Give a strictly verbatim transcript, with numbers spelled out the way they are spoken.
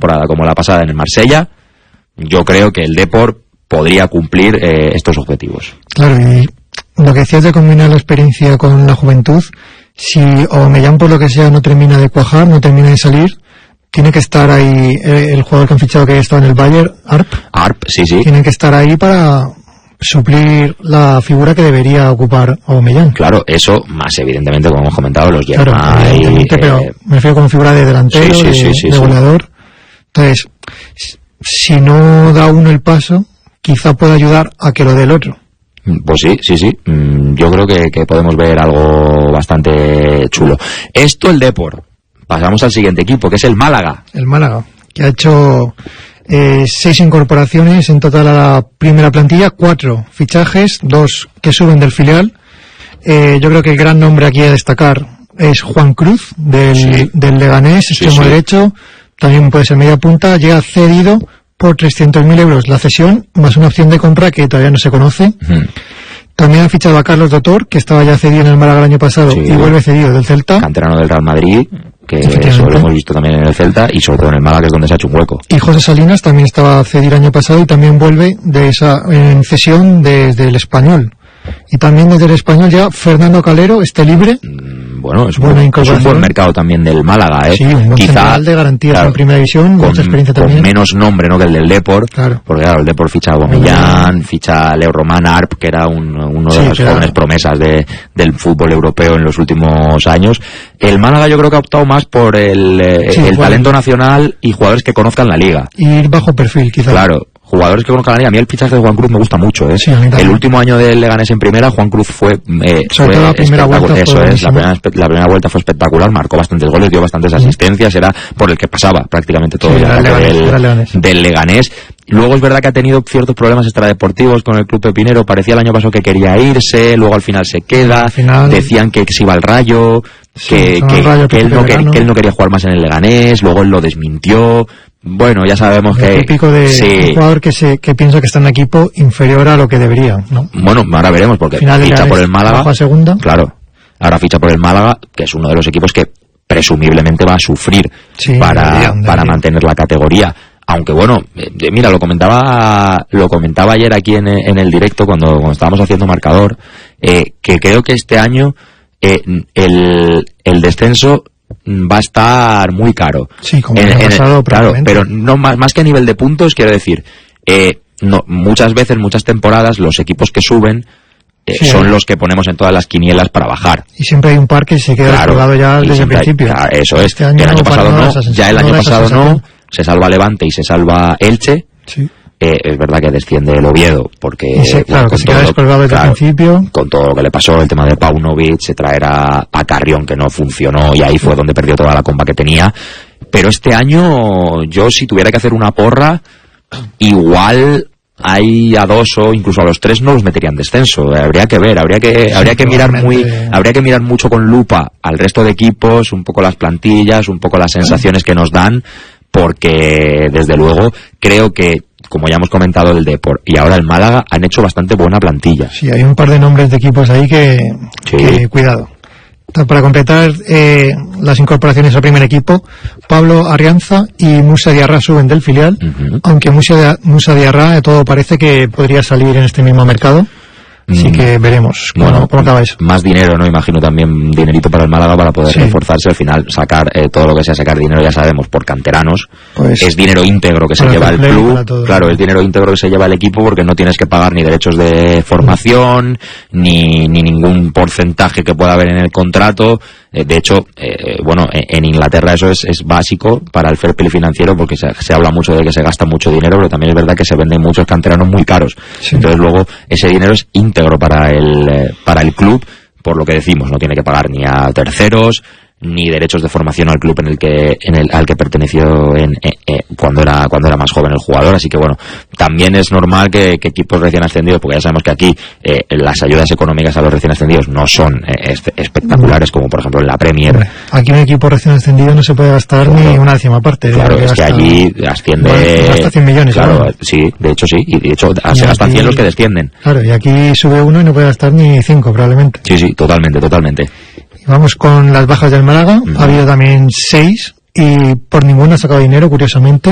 temporada como la pasada en el Marsella, yo creo que el Depor podría cumplir eh, estos objetivos. Claro, y lo que decías de combinar la experiencia con la juventud, si Aubameyang por lo que sea no termina de cuajar, no termina de salir, tiene que estar ahí eh, el jugador que han fichado que está en el Bayern, Arp. Arp, sí, sí. Tienen que estar ahí para suplir la figura que debería ocupar Aubameyang. Claro, eso más evidentemente, como hemos comentado, los Claro, Germán y, eh, pero me refiero como figura de delantero, sí, sí, de, sí, sí, de sí. goleador. Entonces, si no da uno el paso, quizá pueda ayudar a que lo dé el otro. Pues sí, sí, sí. Yo creo que, que podemos ver algo bastante chulo. Esto el Depor. Pasamos al siguiente equipo, que es el Málaga. El Málaga, que ha hecho eh, seis incorporaciones en total a la primera plantilla, cuatro fichajes, dos que suben del filial. Eh, yo creo que el gran nombre aquí a destacar es Juan Cruz, del, sí. del Leganés, extremo sí, sí. derecho, también puede ser media punta, llega cedido por trescientos mil euros la cesión, más una opción de compra que todavía no se conoce. Uh-huh. También han fichado a Carlos Dotor, que estaba ya cedido en el Málaga el año pasado sí. y vuelve cedido del Celta. Canterano del Real Madrid, que eso lo hemos visto también en el Celta y sobre todo en el Málaga, que es donde se ha hecho un hueco. Y José Salinas también estaba cedido el año pasado y también vuelve de esa en cesión desde el Español. Y también desde el Español ya Fernando Calero esté libre. Mm, bueno, es, buen, es un buen mercado también del Málaga, ¿eh? Sí, un buen quizá de garantías claro, en primera división, con, mucha experiencia también. Con menos nombre, ¿no?, que el del Depor, claro. porque claro, el Depor ficha a Aubameyang, ficha a Leo Román, Arp, que era un, uno de sí, las claro. jóvenes promesas de, del fútbol europeo en los últimos años. El Málaga yo creo que ha optado más por el, sí, el bueno. talento nacional y jugadores que conozcan la liga. Y ir bajo perfil, quizás. Claro. Jugadores que conozcan la liga. A mí el fichaje de Juan Cruz me gusta mucho, ¿eh? Sí, el último año del Leganés en primera, Juan Cruz fue, eh, Sobre fue la primera vuelta eso fue es, la primera, la primera vuelta fue espectacular, marcó bastantes goles, dio bastantes sí. asistencias, era por el que pasaba prácticamente todo sí, el ataque del, Leganés. del Leganés. Luego es verdad que ha tenido ciertos problemas extradeportivos con el club pepinero, parecía el año pasado que quería irse, luego al final se queda, final... decían que se iba al Rayo, sí, que, que, Rayo, que, él no quería, que él no quería jugar más en el Leganés, luego él lo desmintió. Bueno, ya sabemos el que... típico de sí. un jugador que se que piensa que está en un equipo inferior a lo que debería, ¿no? Bueno, ahora veremos, porque Final ficha por el Málaga... A segunda. Claro, ahora ficha por el Málaga, que es uno de los equipos que presumiblemente va a sufrir sí, para, debería, debería. para mantener la categoría. Aunque bueno, eh, mira, lo comentaba lo comentaba ayer aquí en, en el directo cuando, cuando estábamos haciendo marcador, eh, que creo que este año eh, el, el descenso va a estar muy caro. Sí, como en, el año pasado, claro, pero no más, más que a nivel de puntos, quiero decir, eh, no, muchas veces, muchas temporadas, los equipos que suben eh, sí, son eh. los que ponemos en todas las quinielas para bajar. Y siempre hay un par que se queda claro, descolgado ya desde el principio. Hay, claro, eso es. Este año el año no, pasado no, no ya el año no pasado no, se salva Levante y se salva Elche. Sí. Eh, es verdad que desciende el Oviedo porque sí, claro, que se queda descolgado desde claro, el principio, con todo lo que le pasó, el tema de Paunovic, se traer a, a Carrión que no funcionó y ahí fue donde perdió toda la comba que tenía. Pero este año yo, si tuviera que hacer una porra, igual hay a dos o incluso a los tres no los metería en descenso. Habría que ver, habría que sí, habría que mirar muy habría que mirar mucho con lupa al resto de equipos, un poco las plantillas, un poco las sensaciones que nos dan, porque desde luego creo que, como ya hemos comentado, el Depor y ahora el Málaga han hecho bastante buena plantilla. Sí, hay un par de nombres de equipos ahí que, sí. que cuidado. Para completar eh, las incorporaciones al primer equipo, Pablo Arrianza y Musa Diarra suben del filial, uh-huh. aunque Musa, Musa Diarra todo parece que podría salir en este mismo mercado. Así que veremos cómo, bueno, cómo acaba eso. Más dinero, ¿no? Imagino también dinerito para el Málaga para poder sí. reforzarse. Al final, sacar eh, todo lo que sea sacar dinero, ya sabemos, por canteranos. Pues, es dinero íntegro que se lleva el club. Claro, es dinero íntegro que se lleva el equipo porque no tienes que pagar ni derechos de formación, ni, ni ningún porcentaje que pueda haber en el contrato. Eh, de hecho, eh, bueno, en, en Inglaterra eso es, es básico para el fair play financiero porque se, se habla mucho de que se gasta mucho dinero, pero también es verdad que se venden muchos canteranos muy caros. Sí. Entonces luego ese dinero es íntegro para el eh, para el club, por lo que decimos, no tiene que pagar ni a terceros ni derechos de formación al club en el que en el al que perteneció en, eh, eh, cuando era cuando era más joven el jugador. Así que bueno, también es normal que, que equipos recién ascendidos, porque ya sabemos que aquí eh, las ayudas económicas a los recién ascendidos no son eh, est- espectaculares como por ejemplo en la Premier. Aquí un equipo recién ascendido no se puede gastar claro. ni una décima parte. Claro, es que allí asciende bueno, gasta cien millones. Claro, claro, sí, de hecho sí, y de hecho y se gastan cien los que descienden. Claro, y aquí sube uno y no puede gastar ni cinco probablemente. Sí, sí, totalmente, totalmente. Vamos con las bajas del Málaga. Uh-huh. Ha habido también seis y por ninguno ha sacado dinero, curiosamente.